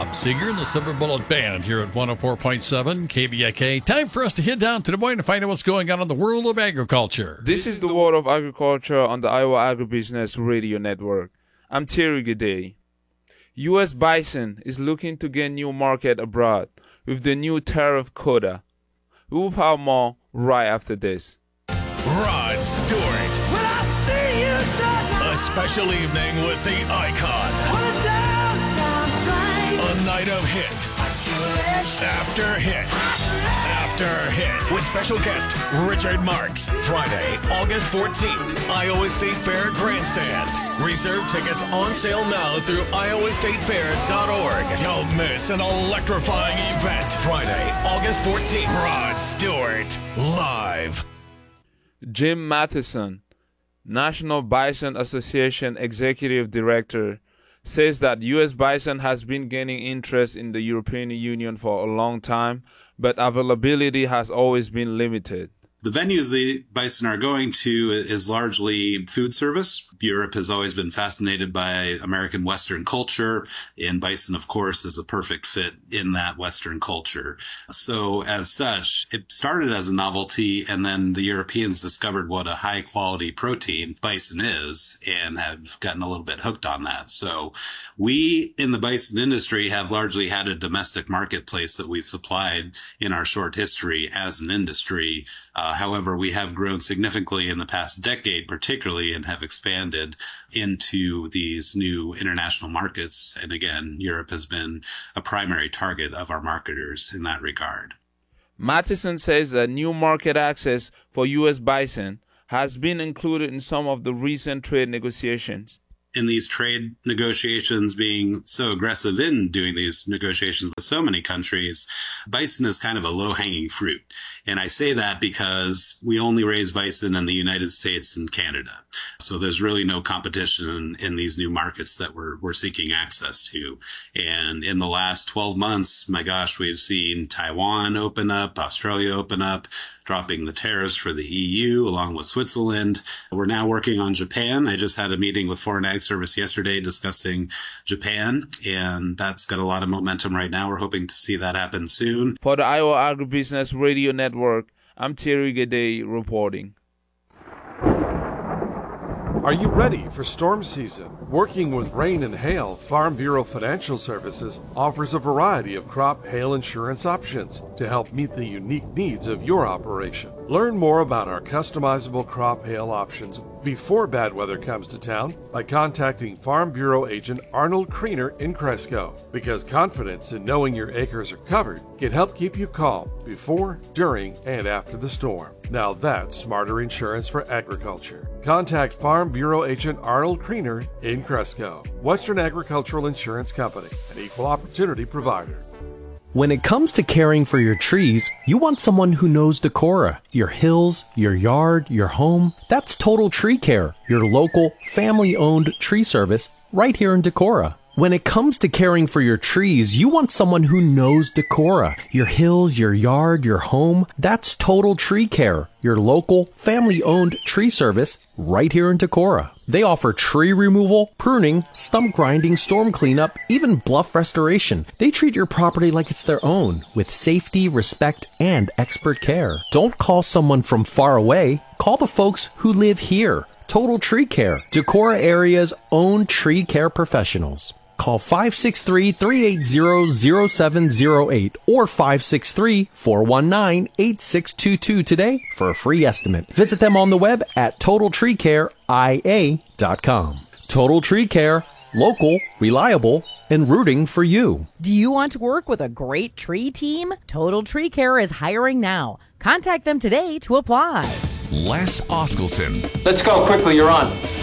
Bob Seeger and the Silver Bullet Band here at 104.7 KBIK. Time for us to head down to Des Moines to find out what's going on in the world of agriculture. This is the World of Agriculture on the Iowa Agribusiness Radio Network. I'm Thierry Goudet. U.S. bison is looking to gain new market abroad with the new tariff quota. We'll have more right after this. Rod Stewart. When I see you tonight, A special evening with the icon. on a downtown train, A night of hit after hit after hit. With special guest Richard Marks. Friday, August 14th, Iowa State Fair Grandstand. Reserve tickets on sale now through iowastatefair.org. Don't miss an electrifying event. Friday, August 14th. Rod Stewart, live. Jim Matheson, National Bison Association Executive Director, says that U.S. bison has been gaining interest in the European Union for a long time, but availability has always been limited. The venues the bison are going to is largely food service. Europe has always been fascinated by American Western culture, and bison, of course, is a perfect fit in that Western culture. So as such, it started as a novelty, and then the Europeans discovered what a high-quality protein bison is and have gotten a little bit hooked on that. So we, in the bison industry, have largely had a domestic marketplace that we've supplied in our short history as an industry. However, we have grown significantly in the past decade, particularly, and have expanded into these new international markets. And again, Europe has been a primary target of our marketers in that regard. Matheson says that new market access for U.S. bison has been included in some of the recent trade negotiations. In these trade negotiations, being so aggressive in doing these negotiations with so many countries, bison is kind of a low-hanging fruit. And I say that because we only raise bison in the United States and Canada. So there's really no competition in these new markets that we're seeking access to. And in the last 12 months, my gosh, we've seen Taiwan open up, Australia open up, dropping the tariffs for the EU along with Switzerland. We're now working on Japan. I just had a meeting with Foreign Ag Service yesterday discussing Japan, and that's got a lot of momentum right now. We're hoping to see that happen soon. For the Iowa Agribusiness Radio Network, I'm Thierry Goudet reporting. Are you ready for storm season? Working with rain and hail, Farm Bureau Financial Services offers a variety of crop hail insurance options to help meet the unique needs of your operation. Learn more about our customizable crop hail options before bad weather comes to town by contacting Farm Bureau agent Arnold Kriener in Cresco, because confidence in knowing your acres are covered can help keep you calm before, during, and after the storm. Now that's smarter insurance for agriculture. Contact Farm Bureau agent Arnold Kriener in Cresco. Western Agricultural Insurance Company, an equal opportunity provider. When it comes to caring for your trees, you want someone who knows Decorah, your hills, your yard, your home. That's Total Tree Care, your local, family-owned tree service right here in Decorah. When it comes to caring for your trees, you want someone who knows Decorah, your hills, your yard, your home. That's Total Tree Care, your local, family-owned tree service right here in Decorah. They offer tree removal, pruning, stump grinding, storm cleanup, even bluff restoration. They treat your property like it's their own, with safety, respect, and expert care. Don't call someone from far away. Call the folks who live here. Total Tree Care, Decorah area's own tree care professionals. Call 563-380-0708 or 563-419-8622 today for a free estimate. Visit them on the web at TotalTreeCareIA.com. Total Tree Care, local, reliable, and rooting for you. Do you want to work with a great tree team? Total Tree Care is hiring now. Contact them today to apply. Les Oskelson. Let's go quickly, you're on.